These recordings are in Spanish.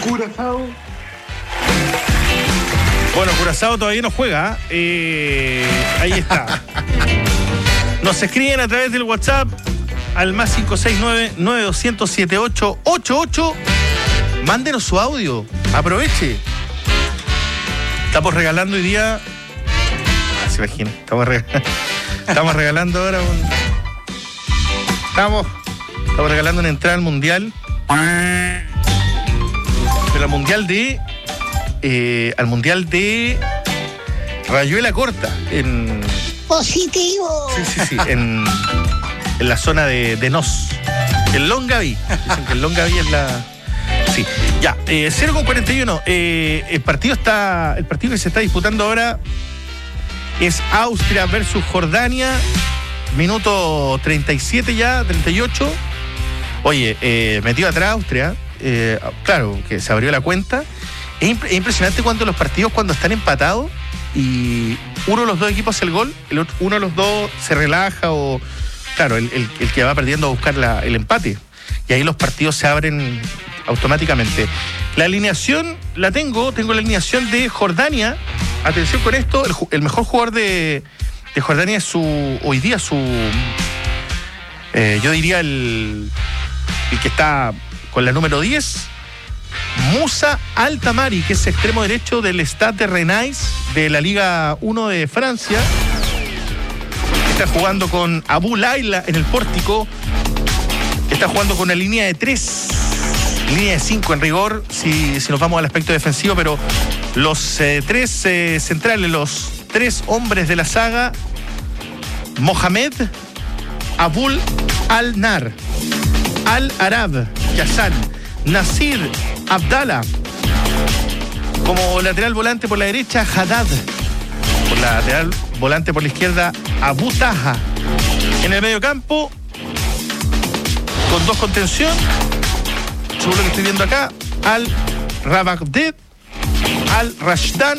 Curazao. Bueno, Curazao todavía no juega. Ahí está. Nos escriben a través del WhatsApp al más 569-9200-7888. Mándenos su audio. Aproveche. Estamos regalando hoy día. Se imagina. Estamos regalando ahora Estamos regalando una entrada al mundial. Pero al mundial de Rayuela Corta en positivo. Sí, en la zona de Nos, el Longaví. Dicen que el Longaví es la. Sí, ya, 0:41. El partido que se está disputando ahora es Austria versus Jordania. Minuto 37 ya, 38. Oye, metió atrás Austria. Claro, que se abrió la cuenta. Es impresionante cuando están empatados y uno de los dos equipos hace el gol, uno de los dos se relaja o, claro, el que va perdiendo a buscar el empate. Y ahí los partidos se abren automáticamente. La alineación la tengo la alineación de Jordania. Atención con esto, el mejor jugador de Jordania es hoy día yo diría el que está con la número 10, Moussa Al-Tamari, que es extremo derecho del Stade de Rennes de la Liga 1 de Francia. Está jugando con Abu Laila en el pórtico. Está jugando con una línea de 3, línea de 5 en rigor, si nos vamos al aspecto defensivo, pero los 3 centrales, los 3 hombres de la saga: Mohamed, Abul Al-Nar, Al-Arab, Yassan, Nasir Abdallah. Como lateral volante por la derecha, Haddad. Por la lateral volante por la izquierda, Abu Taha. En el medio campo, con 2 contención, según lo que estoy viendo acá, Al-Rabagdeh, Al-Rashdan,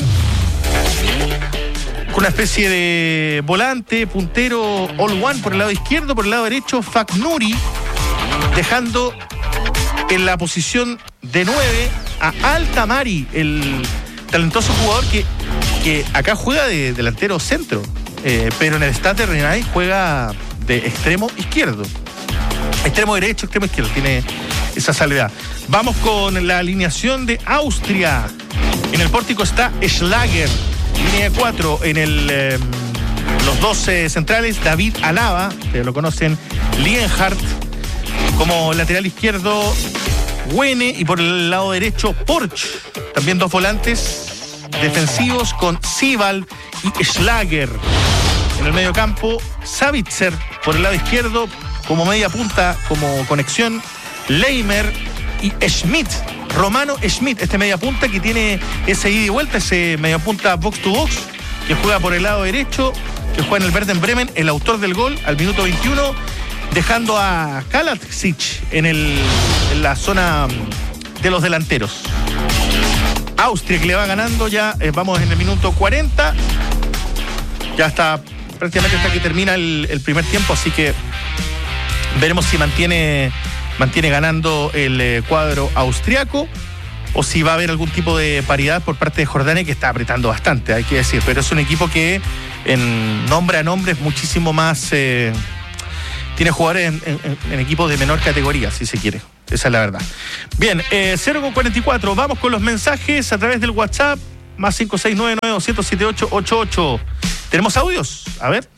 con una especie de volante, puntero, all one por el lado izquierdo, por el lado derecho, Faknuri, dejando en la posición de 9 a Al-Tamari, el talentoso jugador que acá juega de delantero centro, pero en el Stade de Rennes juega de extremo izquierdo. Extremo derecho, extremo izquierdo, tiene esa salvedad. Vamos con la alineación de Austria. En el pórtico está Schlager, línea 4. En los 2 centrales, David Alaba, que lo conocen, Lienhardt. Como lateral izquierdo, Wene, y por el lado derecho, Porch. También 2 volantes defensivos con Sibal y Schlager. En el medio campo, Savitzer por el lado izquierdo, como media punta, como conexión, Leimer y Schmidt, Romano Schmidt, este media punta que tiene ese ida y vuelta, ese media punta box to box, que juega por el lado derecho, que juega en el Werder Bremen, el autor del gol al minuto 21, dejando a Kaladzic en la zona de los delanteros. Austria, que le va ganando ya, vamos en el minuto 40, ya está prácticamente hasta que termina el primer tiempo, así que veremos si mantiene ganando el cuadro austriaco o si va a haber algún tipo de paridad por parte de Jordania, que está apretando bastante, hay que decir, pero es un equipo que en nombre a nombre es muchísimo más, tiene jugadores en equipos de menor categoría, si se quiere, esa es la verdad. Bien, 0:44, vamos con los mensajes a través del WhatsApp, más 569-9200-7888. ¿Tenemos audios? A ver.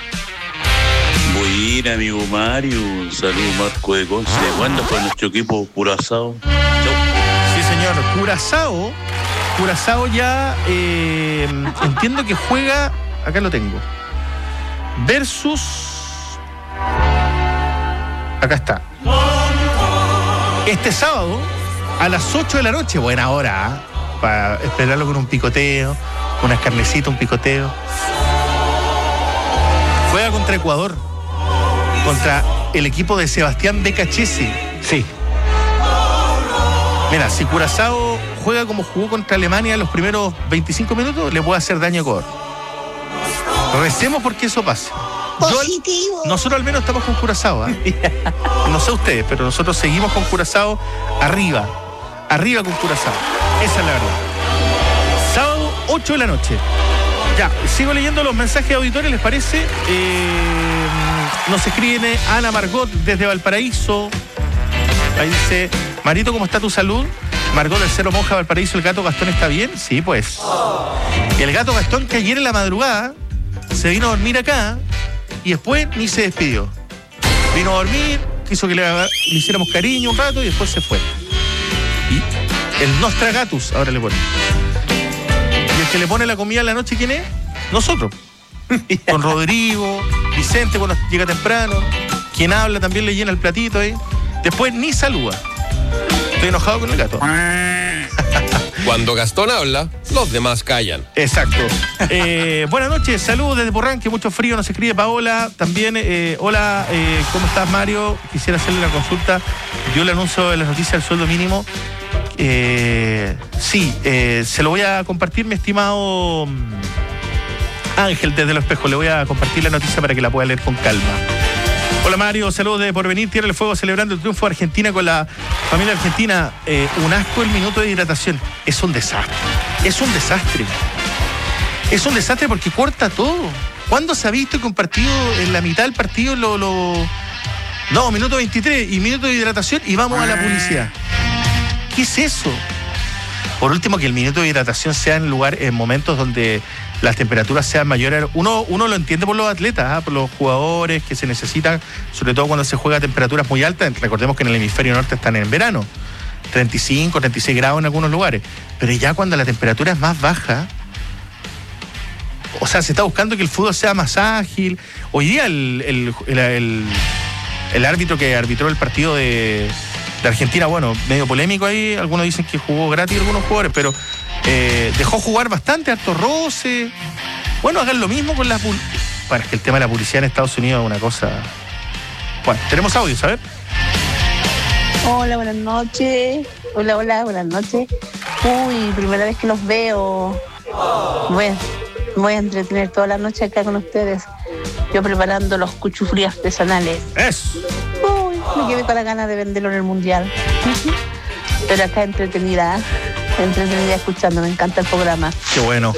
Buena, amigo Mario. Saludos, Marco de Conce. ¿Cuándo fue nuestro equipo Curazao? Sí, señor. Curazao ya entiendo que juega, acá lo tengo, versus, acá está, este sábado a las 8 de la noche, buena hora, para esperarlo con un picoteo, con unas carnecitas, un picoteo. Juega contra Ecuador, contra el equipo de Sebastián Becachese. Sí. Mira, si Curazao juega como jugó contra Alemania en los primeros 25 minutos, le puede hacer daño a Ecuador. Recemos porque eso pase. Nosotros al menos estamos con Curazao, ¿eh? No sé ustedes, pero nosotros seguimos con Curazao arriba Arriba con Curazao. Esa es la verdad. Sábado, 8 de la noche. Ya, sigo leyendo los mensajes de auditores, ¿les parece? Nos escribe Ana Margot desde Valparaíso. Ahí dice, Marito, ¿cómo está tu salud? Margot del Cerro Monja, Valparaíso, ¿el gato Gastón está bien? Sí, pues. El gato Gastón que ayer en la madrugada se vino a dormir acá y después ni se despidió. Vino a dormir, quiso que le hiciéramos cariño un rato y después se fue. Y el Nostragatus, ahora le pone. Y el que le pone la comida a la noche, ¿quién es? Nosotros. Con Rodrigo, Vicente cuando llega temprano. Quien habla también le llena el platito ahí. Después ni saluda. Estoy enojado con el gato. Cuando Gastón habla, los demás callan. Exacto. Buenas noches, saludos desde Porranque, mucho frío, nos escribe Paola. También, hola, ¿cómo estás, Mario? Quisiera hacerle una consulta. Dio el anuncio de las noticias del sueldo mínimo. Sí, se lo voy a compartir, mi estimado Ángel, desde Los Espejos. Le voy a compartir la noticia para que la pueda leer con calma. Hola Mario, saludos de Porvenir, Tierra del Fuego, celebrando el triunfo de Argentina con la familia argentina. Un asco el minuto de hidratación. Es un desastre. Es un desastre. Es un desastre porque corta todo. ¿Cuándo se ha visto que un partido, en la mitad del partido, No, minuto 23 y minuto de hidratación y vamos a la publicidad? ¿Qué es eso? Por último, que el minuto de hidratación sea en momentos donde las temperaturas sean mayores. Uno lo entiende por los atletas, por los jugadores que se necesitan, sobre todo cuando se juega a temperaturas muy altas. Recordemos que en el hemisferio norte están en verano, 35, 36 grados en algunos lugares. Pero ya cuando la temperatura es más baja, o sea, se está buscando que el fútbol sea más ágil. Hoy día el árbitro que arbitró el partido de Argentina, bueno, medio polémico ahí, algunos dicen que jugó gratis algunos jugadores, pero dejó jugar bastante, harto roce. Bueno, hagan lo mismo con las... Bueno, es que el tema de la publicidad en Estados Unidos es una cosa... Bueno, tenemos audio, ¿sabes? Hola, buenas noches. Hola, buenas noches. Uy, primera vez que los veo. Voy a entretener toda la noche acá con ustedes. Yo preparando los cuchufríos artesanales. ¡Eso! Me quedé con la ganas de venderlo en el mundial. Pero acá entretenida escuchando, me encanta el programa. Qué bueno.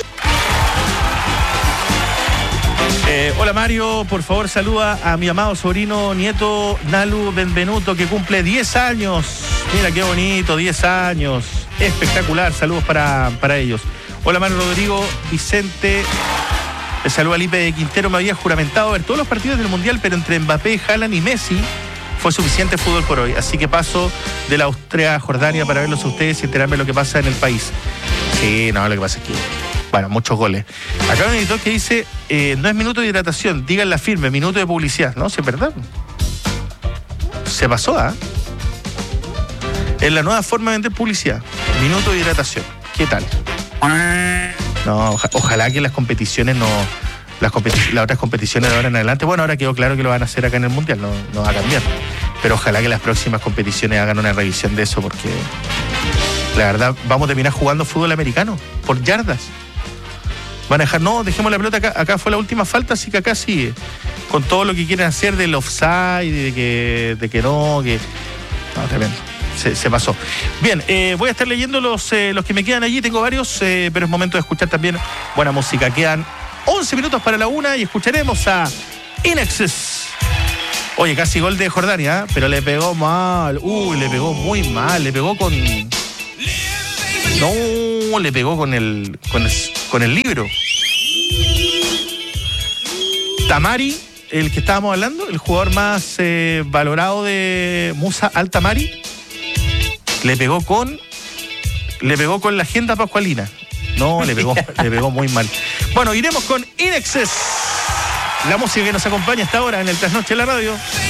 Hola Mario, por favor saluda a mi amado sobrino nieto Nalu Benvenuto, que cumple 10 años. Mira qué bonito, 10 años. Espectacular, saludos para ellos. Hola Mario, Rodrigo, Vicente. Le saluda a Lipe de Quintero. Me había juramentado ver todos los partidos del mundial, pero entre Mbappé, Haaland y Messi fue suficiente fútbol por hoy. Así que paso de la Austria a Jordania para verlos a ustedes y enterarme de lo que pasa en el país. Sí, no, lo que pasa es que, bueno, muchos goles. Acá hay un editor que dice, no es minuto de hidratación, díganla firme, minuto de publicidad. No, sí, es verdad. Se pasó, ¿ah? Es la nueva forma de vender publicidad. Minuto de hidratación. ¿Qué tal? No, ojalá que las competiciones no... Las otras competiciones de ahora en adelante, bueno, ahora quedó claro que lo van a hacer acá en el Mundial, no va a cambiar. Pero ojalá que las próximas competiciones hagan una revisión de eso, porque la verdad vamos a terminar jugando fútbol americano por yardas. Van a dejar, no, dejemos la pelota acá fue la última falta, así que acá sigue. Con todo lo que quieren hacer del offside, de que no, tremendo. Se pasó. Bien, voy a estar leyendo los que me quedan allí, tengo varios, pero es momento de escuchar también buena música. Quedan 11 minutos para la 1 y escucharemos a In Excess. Oye, casi gol de Jordania, pero le pegó mal. Le pegó muy mal. Le pegó con... No, le pegó con el libro. Tamari, el que estábamos hablando, el jugador más valorado de Musa Al-Tamari, le pegó con la agenda pascualina. No, le pegó muy mal. Bueno, iremos con In Excess, la música que nos acompaña hasta ahora en el Trasnoche de la Radio.